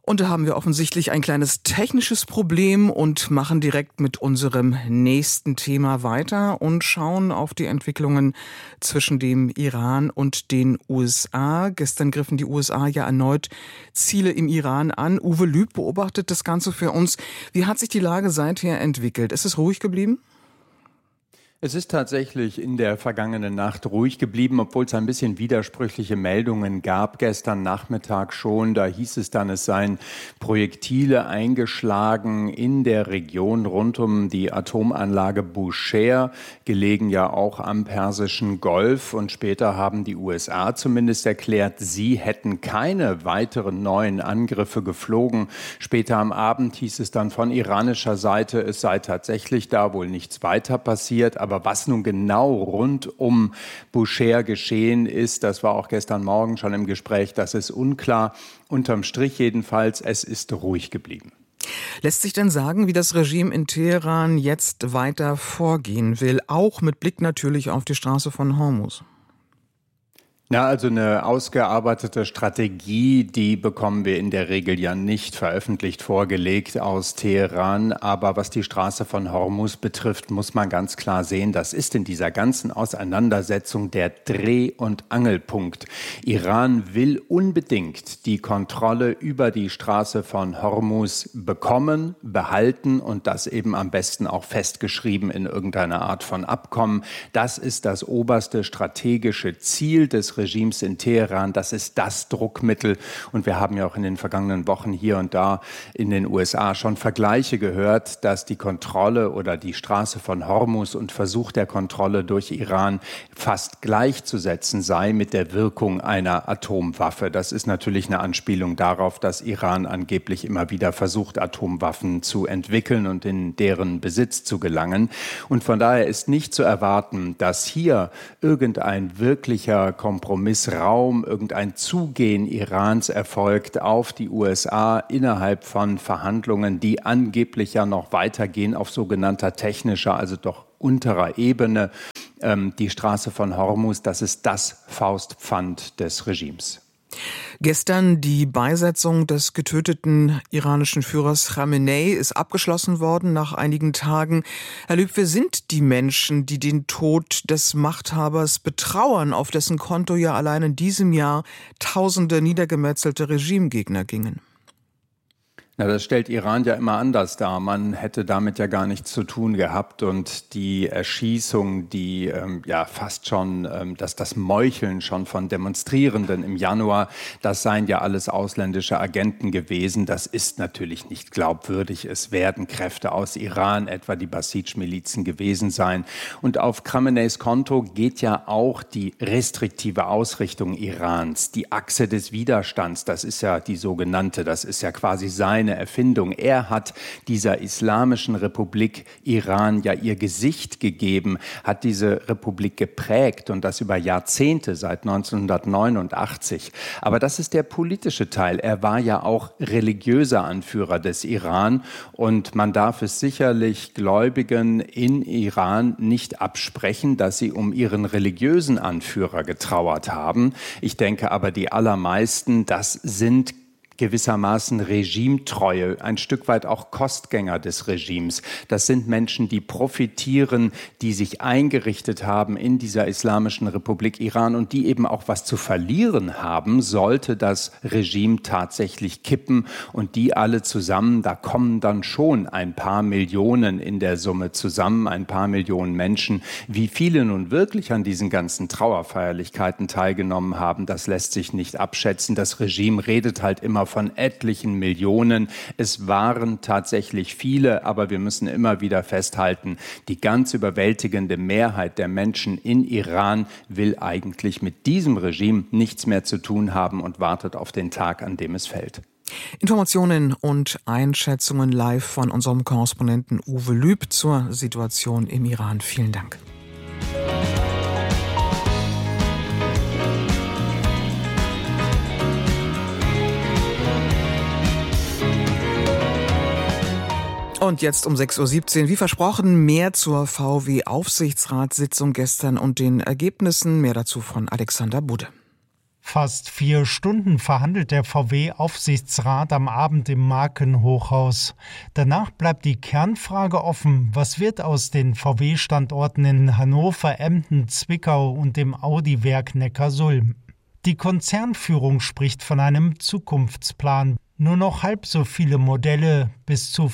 Und da haben wir offensichtlich ein kleines technisches Problem und machen direkt mit unserem nächsten Thema weiter und schauen auf die Entwicklungen zwischen dem Iran und den USA. Gestern griffen die USA ja erneut Ziele im Iran an. Uwe Lüb beobachtet das Ganze für uns. Wie hat sich die Lage seither entwickelt? Ist es ruhig geblieben? Es ist tatsächlich in der vergangenen Nacht ruhig geblieben, obwohl es ein bisschen widersprüchliche Meldungen gab. Gestern Nachmittag schon, da hieß es dann, es seien Projektile eingeschlagen in der Region rund um die Atomanlage Bushehr, gelegen ja auch am Persischen Golf. Und später haben die USA zumindest erklärt, sie hätten keine weiteren neuen Angriffe geflogen. Später am Abend hieß es dann von iranischer Seite, es sei tatsächlich da wohl nichts weiter passiert. Aber was nun genau rund um Bushehr geschehen ist, das war auch gestern Morgen schon im Gespräch, das ist unklar. Unterm Strich jedenfalls, es ist ruhig geblieben. Lässt sich denn sagen, wie das Regime in Teheran jetzt weiter vorgehen will, auch mit Blick natürlich auf die Straße von Hormuz? Na, also eine ausgearbeitete Strategie, die bekommen wir in der Regel ja nicht veröffentlicht vorgelegt aus Teheran. Aber was die Straße von Hormuz betrifft, muss man ganz klar sehen, das ist in dieser ganzen Auseinandersetzung der Dreh- und Angelpunkt. Iran will unbedingt die Kontrolle über die Straße von Hormuz bekommen, behalten und das eben am besten auch festgeschrieben in irgendeiner Art von Abkommen. Das ist das oberste strategische Ziel des Regimes in Teheran. Das ist das Druckmittel. Und wir haben ja auch in den vergangenen Wochen hier und da in den USA schon Vergleiche gehört, dass die Kontrolle oder die Straße von Hormuz und Versuch der Kontrolle durch Iran fast gleichzusetzen sei mit der Wirkung einer Atomwaffe. Das ist natürlich eine Anspielung darauf, dass Iran angeblich immer wieder versucht, Atomwaffen zu entwickeln und in deren Besitz zu gelangen. Und von daher ist nicht zu erwarten, dass hier irgendein wirklicher Kompromissraum, irgendein Zugehen Irans erfolgt auf die USA innerhalb von Verhandlungen, die angeblich ja noch weitergehen auf sogenannter technischer, also doch unterer Ebene. Die Straße von Hormuz, das ist das Faustpfand des Regimes. Gestern die Beisetzung des getöteten iranischen Führers Khamenei ist abgeschlossen worden nach einigen Tagen. Herr Lüb, wer sind die Menschen, die den Tod des Machthabers betrauern, auf dessen Konto ja allein in diesem Jahr tausende niedergemetzelte Regimegegner gingen? Na, das stellt Iran ja immer anders dar. Man hätte damit ja gar nichts zu tun gehabt und die Erschießung, die fast schon, das Meucheln schon von Demonstrierenden im Januar, das seien ja alles ausländische Agenten gewesen. Das ist natürlich nicht glaubwürdig. Es werden Kräfte aus Iran, etwa die Basij-Milizen gewesen sein. Und auf Khameneis Konto geht ja auch die restriktive Ausrichtung Irans, die Achse des Widerstands. Das ist ja die sogenannte, das ist ja quasi seine Erfindung. Er hat dieser Islamischen Republik Iran ja ihr Gesicht gegeben, hat diese Republik geprägt und das über Jahrzehnte, seit 1989. Aber das ist der politische Teil. Er war ja auch religiöser Anführer des Iran und man darf es sicherlich Gläubigen in Iran nicht absprechen, dass sie um ihren religiösen Anführer getrauert haben. Ich denke aber, die allermeisten, das sind gewissermaßen Regimetreue, ein Stück weit auch Kostgänger des Regimes. Das sind Menschen, die profitieren, die sich eingerichtet haben in dieser Islamischen Republik Iran und die eben auch was zu verlieren haben, sollte das Regime tatsächlich kippen. Und die alle zusammen, da kommen dann schon ein paar Millionen in der Summe zusammen, ein paar Millionen Menschen. Wie viele nun wirklich an diesen ganzen Trauerfeierlichkeiten teilgenommen haben, das lässt sich nicht abschätzen. Das Regime redet halt immer von etlichen Millionen. Es waren tatsächlich viele, aber wir müssen immer wieder festhalten, die ganz überwältigende Mehrheit der Menschen in Iran will eigentlich mit diesem Regime nichts mehr zu tun haben und wartet auf den Tag, an dem es fällt. Informationen und Einschätzungen live von unserem Korrespondenten Uwe Lüb zur Situation im Iran. Vielen Dank. Und jetzt um 6.17 Uhr, wie versprochen, mehr zur VW-Aufsichtsratssitzung gestern und den Ergebnissen. Mehr dazu von Alexander Budde. Fast 4 Stunden verhandelt der VW-Aufsichtsrat am Abend im Markenhochhaus. Danach bleibt die Kernfrage offen: Was wird aus den VW-Standorten in Hannover, Emden, Zwickau und dem Audi-Werk Neckarsulm? Die Konzernführung spricht von einem Zukunftsplan. Nur noch halb so viele Modelle, bis zu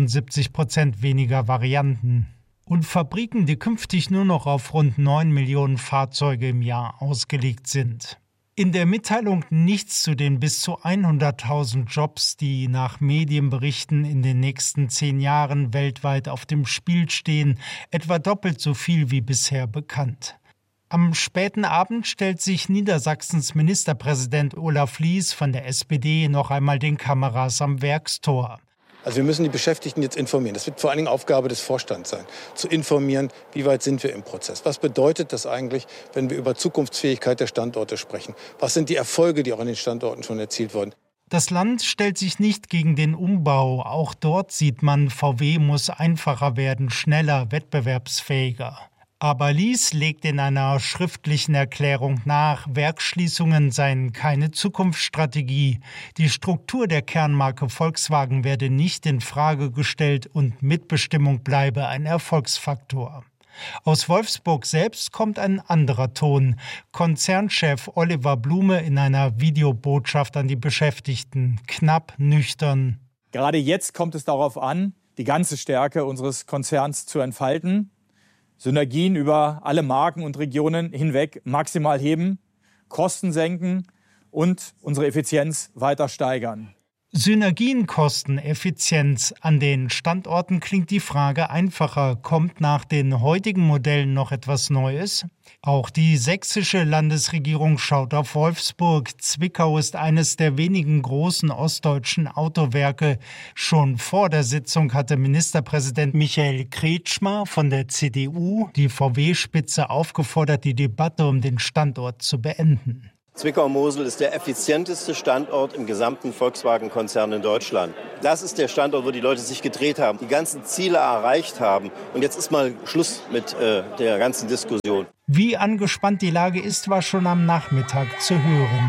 75% weniger Varianten. Und Fabriken, die künftig nur noch auf rund 9 Millionen Fahrzeuge im Jahr ausgelegt sind. In der Mitteilung nichts zu den bis zu 100.000 Jobs, die nach Medienberichten in den nächsten 10 Jahren weltweit auf dem Spiel stehen, etwa doppelt so viel wie bisher bekannt. Am späten Abend stellt sich Niedersachsens Ministerpräsident Olaf Lies von der SPD noch einmal den Kameras am Werkstor. Also wir müssen die Beschäftigten jetzt informieren. Das wird vor allen Dingen Aufgabe des Vorstands sein, zu informieren, wie weit sind wir im Prozess. Was bedeutet das eigentlich, wenn wir über Zukunftsfähigkeit der Standorte sprechen? Was sind die Erfolge, die auch an den Standorten schon erzielt wurden? Das Land stellt sich nicht gegen den Umbau. Auch dort sieht man, VW muss einfacher werden, schneller, wettbewerbsfähiger. Aber Lies legt in einer schriftlichen Erklärung nach, Werksschließungen seien keine Zukunftsstrategie. Die Struktur der Kernmarke Volkswagen werde nicht in Frage gestellt und Mitbestimmung bleibe ein Erfolgsfaktor. Aus Wolfsburg selbst kommt ein anderer Ton. Konzernchef Oliver Blume in einer Videobotschaft an die Beschäftigten. Knapp, nüchtern. Gerade jetzt kommt es darauf an, die ganze Stärke unseres Konzerns zu entfalten. Synergien über alle Marken und Regionen hinweg maximal heben, Kosten senken und unsere Effizienz weiter steigern. Synergien, Kosten, Effizienz. An den Standorten klingt die Frage einfacher. Kommt nach den heutigen Modellen noch etwas Neues? Auch die sächsische Landesregierung schaut auf Wolfsburg. Zwickau ist eines der wenigen großen ostdeutschen Autowerke. Schon vor der Sitzung hatte Ministerpräsident Michael Kretschmer von der CDU die VW-Spitze aufgefordert, die Debatte um den Standort zu beenden. Zwickau-Mosel ist der effizienteste Standort im gesamten Volkswagen-Konzern in Deutschland. Das ist der Standort, wo die Leute sich gedreht haben, die ganzen Ziele erreicht haben. Und jetzt ist mal Schluss mit der ganzen Diskussion. Wie angespannt die Lage ist, war schon am Nachmittag zu hören.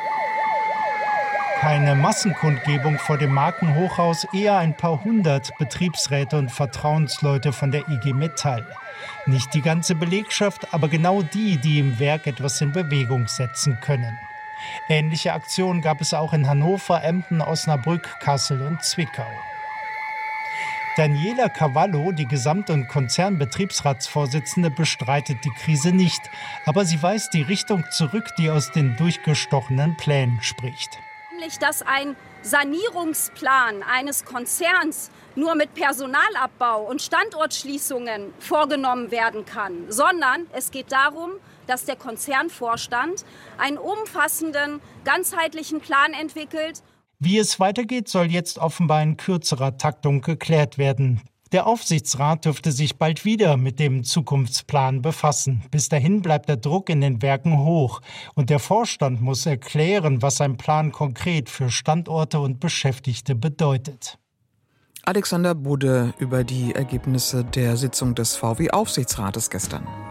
Keine Massenkundgebung vor dem Markenhochhaus, eher ein paar hundert Betriebsräte und Vertrauensleute von der IG Metall. Nicht die ganze Belegschaft, aber genau die, die im Werk etwas in Bewegung setzen können. Ähnliche Aktionen gab es auch in Hannover, Emden, Osnabrück, Kassel und Zwickau. Daniela Cavallo, die Gesamt- und Konzernbetriebsratsvorsitzende, bestreitet die Krise nicht. Aber sie weist die Richtung zurück, die aus den durchgestochenen Plänen spricht. Nämlich, dass ein Sanierungsplan eines Konzerns nur mit Personalabbau und Standortschließungen vorgenommen werden kann, sondern es geht darum, dass der Konzernvorstand einen umfassenden, ganzheitlichen Plan entwickelt. Wie es weitergeht, soll jetzt offenbar in kürzerer Taktung geklärt werden. Der Aufsichtsrat dürfte sich bald wieder mit dem Zukunftsplan befassen. Bis dahin bleibt der Druck in den Werken hoch. Und der Vorstand muss erklären, was sein Plan konkret für Standorte und Beschäftigte bedeutet. Alexander Budde über die Ergebnisse der Sitzung des VW-Aufsichtsrates gestern.